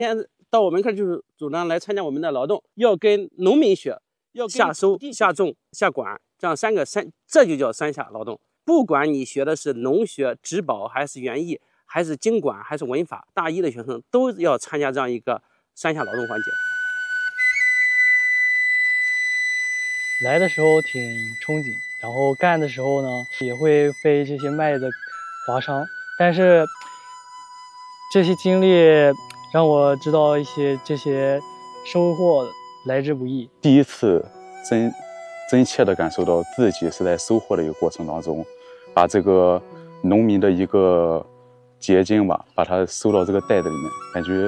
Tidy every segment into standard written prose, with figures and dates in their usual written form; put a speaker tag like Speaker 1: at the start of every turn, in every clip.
Speaker 1: 现在到我们这就是主张来参加我们的劳动，要跟农民学，要下收、下种、下管，这样这就叫三下劳动。不管你学的是农学、植保，还是园艺，还是经管，还是文法，大一的学生都要参加这样一个三下劳动环节。
Speaker 2: 来的时候挺憧憬，然后干的时候呢，也会被这些麦子划伤，但是这些经历让我知道一些这些收获来之不易。
Speaker 3: 第一次真切地感受到自己是在收获的一个过程当中，把这个农民的一个结晶吧，把它收到这个袋子里面，感觉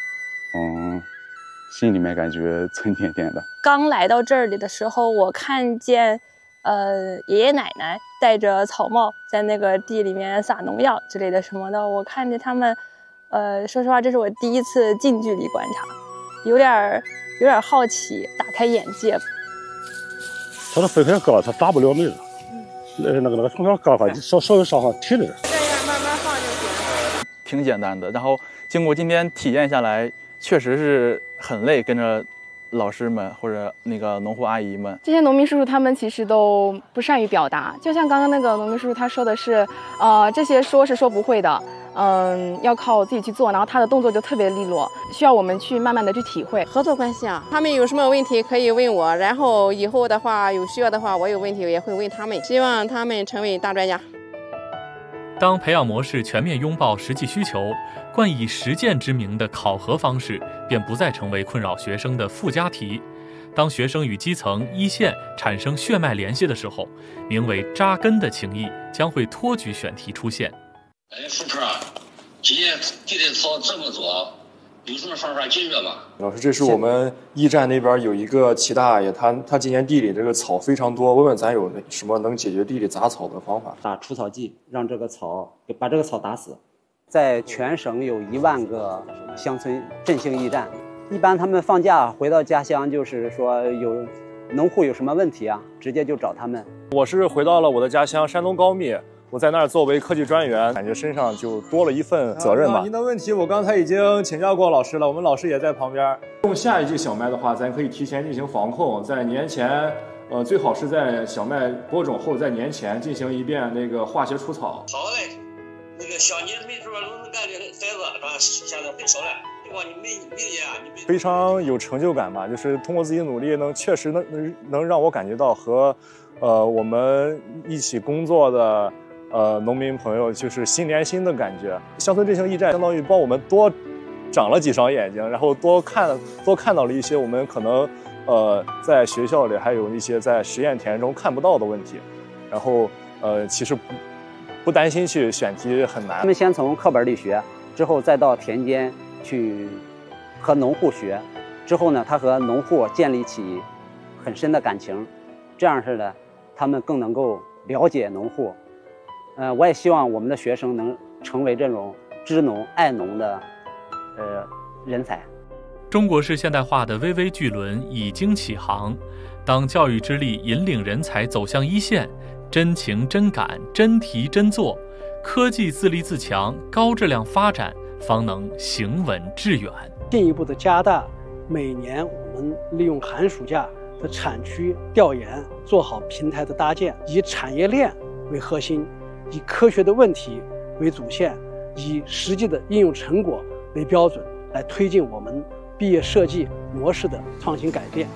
Speaker 3: 心里面感觉沉甸甸的。
Speaker 4: 刚来到这里的时候，我看见爷爷奶奶戴着草帽在那个地里面撒农药之类的什么的，我看着他们说实话这是我第一次近距离观察，有点好奇，打开眼界。
Speaker 5: 它的飞很高，它打不了米了。那个从小高稍微伤上体力。
Speaker 4: 这样慢慢放就行。
Speaker 6: 挺简单的，然后经过今天体验下来，确实是很累，跟着老师们或者那个农户阿姨们，
Speaker 7: 这些农民叔叔他们其实都不善于表达，就像刚刚那个农民叔叔他说的是，这些说是说不会的，要靠自己去做，然后他的动作就特别利落，需要我们去慢慢的去体会。
Speaker 8: 合作关系啊，他们有什么问题可以问我，然后以后的话有需要的话，我有问题也会问他们，希望他们成为大专家。
Speaker 9: 当培养模式全面拥抱实际需求，冠以实践之名的考核方式便不再成为困扰学生的附加题。当学生与基层一线产生血脉联系的时候，名为扎根的情谊将会托举选题出现。
Speaker 10: 副科，今年地里草这么多，有什么方法解决吗？
Speaker 11: 老师，这是我们驿站那边有一个齐大爷，他今年地里这个草非常多，问问咱有什么能解决地里杂草的方法？
Speaker 12: 打除草剂，让这个草把这个草打死。在全省有1万个乡村振兴驿站，一般他们放假回到家乡，就是说有农户有什么问题啊，直接就找他们。
Speaker 11: 我是回到了我的家乡山东高密。我在那儿作为科技专员，感觉身上就多了一份责任吧。您的问题我刚才已经请教过老师了，我们老师也在旁边。种下一季小麦的话，咱可以提前进行防控，在年前，最好是在小麦播种后，在年前进行一遍那个化学除草。
Speaker 10: 好嘞，那个像你们这边都能干这孩子，是吧？现在很少了。不过你明年你
Speaker 11: 非常有成就感吧，就是通过自己努力，确实能让我感觉到和我们一起工作的。农民朋友就是心连心的感觉。乡村振兴驿站相当于帮我们多长了几双眼睛，然后多看到了一些我们可能在学校里还有一些在实验田中看不到的问题，然后其实不担心去选题很难。
Speaker 12: 他们先从课本里学，之后再到田间去和农户学，之后呢，他和农户建立起很深的感情，这样式的他们更能够了解农户。我也希望我们的学生能成为这种知农爱农的人才。
Speaker 9: 中国式现代化的巍巍巨轮已经起航，当教育之力引领人才走向一线，真情真感真题真做，科技自立自强，高质量发展方能行稳致远。
Speaker 13: 进一步的加大每年我们利用寒暑假的产区调研，做好平台的搭建，以产业链为核心，以科学的问题为主线，以实际的应用成果为标准，来推进我们毕业设计模式的创新改变。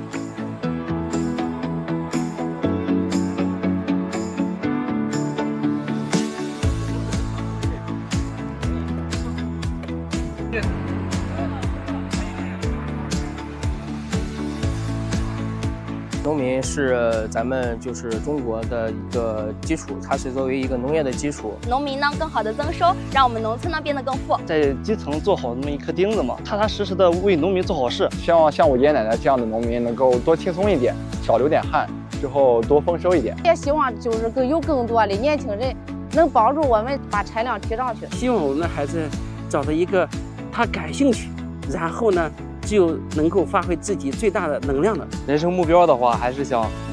Speaker 14: 农民是咱们就是中国的一个基础，它是作为一个农业的基础。
Speaker 4: 农民呢更好的增收，让我们农村呢变得更富。
Speaker 2: 在基层做好那么一颗钉子嘛，踏踏实实的为农民做好事。
Speaker 15: 希望像我爷爷奶奶这样的农民能够多轻松一点，少流点汗，之后多丰收一点。
Speaker 8: 也希望就是有更多的年轻人能帮助我们把产量提上去。
Speaker 1: 希望我们的孩子找到一个他感兴趣，然后呢就能够发挥自己最大的能量的
Speaker 2: 人生目标的话，还是想